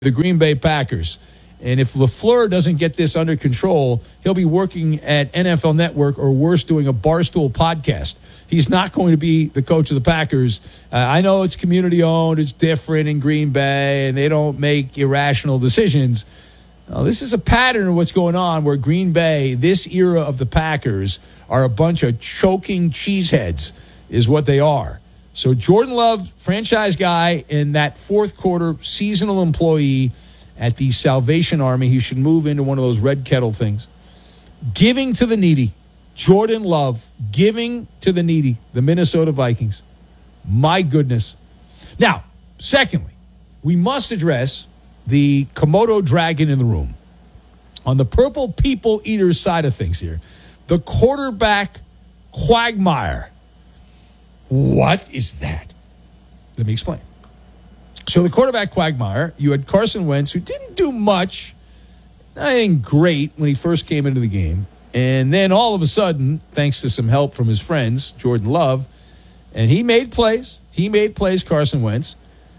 the Green Bay Packers. And if LaFleur doesn't get this under control, he'll be working at NFL Network or worse, doing a Barstool podcast. He's not going to be the coach of the Packers. I know it's community-owned, it's different in Green Bay, and they don't make irrational decisions. This is a pattern of what's going on where Green Bay, this era of the Packers, are a bunch of choking cheeseheads is what they are. So Jordan Love, franchise guy, in that fourth quarter, seasonal employee at the Salvation Army. He should move into one of those red kettle things. Giving to the needy. Jordan Love, giving to the needy. The Minnesota Vikings. My goodness. Now, secondly, we must address the Komodo dragon in the room. On the Purple People Eaters side of things here, the quarterback quagmire. What is that? Let me explain. So the quarterback quagmire, you had Carson Wentz, who didn't do much, nothing great when he first came into the game. And then all of a sudden, thanks to some help from his friends, Jordan Love, and he made plays. He made plays, Carson Wentz.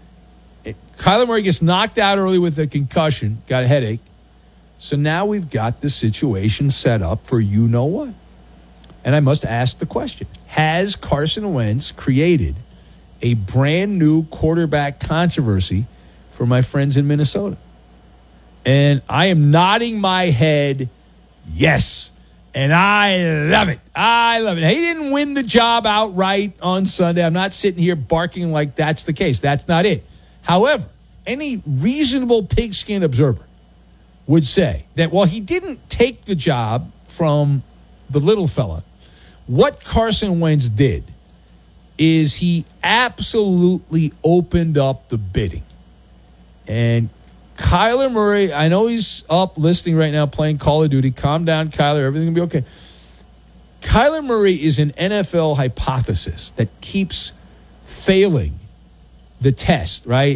Kyler Murray gets knocked out early with a concussion, got a headache. So now we've got the situation set up for you-know-what. And I must ask the question, has Carson Wentz created a brand new quarterback controversy for my friends in Minnesota? And I am nodding my head yes. And I love it. I love it. He didn't win the job outright on Sunday. I'm not sitting here barking like that's the case. That's not it. However, any reasonable pigskin observer would say that while he didn't take the job from the little fella, what Carson Wentz did is he absolutely opened up the bidding. And Kyler Murray, I know he's up listening right now playing Call of Duty. Calm down, Kyler. Everything will be okay. Kyler Murray is an NFL hypothesis that keeps failing the test, right?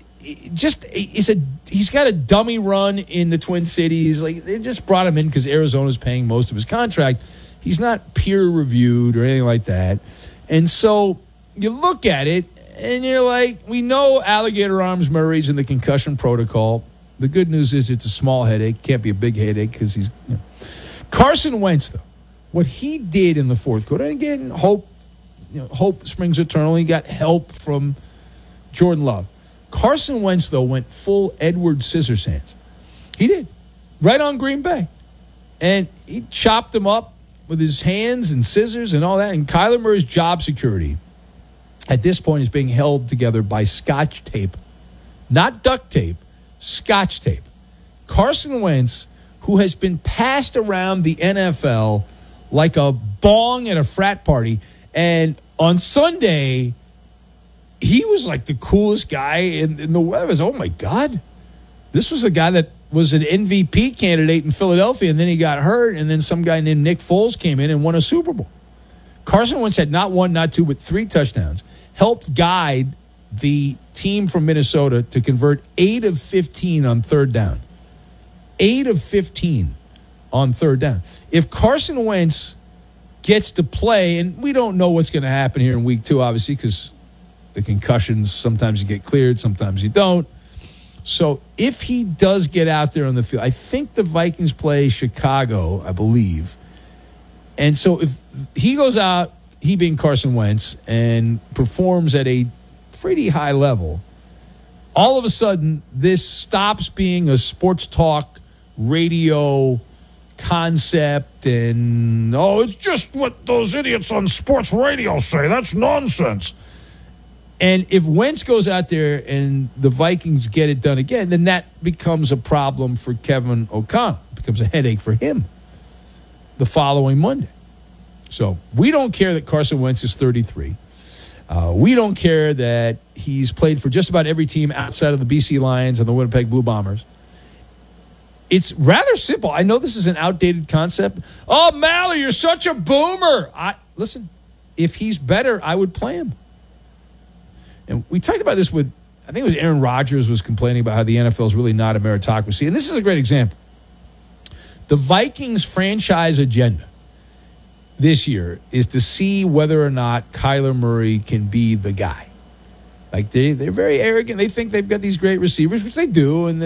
He's got a dummy run in the Twin Cities. Like, they just brought him in because Arizona's paying most of his contract. He's not peer-reviewed or anything like that. And so you look at it, and you're like, we know Alligator Arms Murray's in the concussion protocol. The good news is it's a small headache. Can't be a big headache because he's... Carson Wentz, though, what he did in the fourth quarter, and again, hope springs eternal. He got help from Jordan Love. Carson Wentz, though, went full Edward Scissorhands. He did. Right on Green Bay. And he chopped him up with his hands and scissors and all that. And Kyler Murray's job security at this point is being held together by Scotch tape. Not duct tape, Scotch tape. Carson Wentz, who has been passed around the NFL like a bong at a frat party. And on Sunday, he was like the coolest guy in the world. Oh, my God. This was a guy that was an MVP candidate in Philadelphia, and then he got hurt, and then some guy named Nick Foles came in and won a Super Bowl. Carson Wentz had not one, not two, but 3 touchdowns, helped guide the team from Minnesota to convert 8 of 15 on third down. 8 of 15 on third down. If Carson Wentz gets to play, and we don't know what's going to happen here in week 2, obviously, because the concussions, sometimes you get cleared, sometimes you don't. So if he does get out there on the field, I think the Vikings play Chicago, I believe. And so if he goes out, he being Carson Wentz, and performs at a pretty high level, all of a sudden this stops being a sports talk radio concept and, it's just what those idiots on sports radio say. That's nonsense. And if Wentz goes out there and the Vikings get it done again, then that becomes a problem for Kevin O'Connell. It becomes a headache for him the following Monday. So we don't care that Carson Wentz is 33. We don't care that he's played for just about every team outside of the BC Lions and the Winnipeg Blue Bombers. It's rather simple. I know this is an outdated concept. Oh, Malley, you're such a boomer. Listen, if he's better, I would play him. And we talked about this with, I think it was Aaron Rodgers was complaining about how the NFL is really not a meritocracy. And this is a great example. The Vikings franchise agenda this year is to see whether or not Kyler Murray can be the guy. Like they're very arrogant. They think they've got these great receivers, which they do, and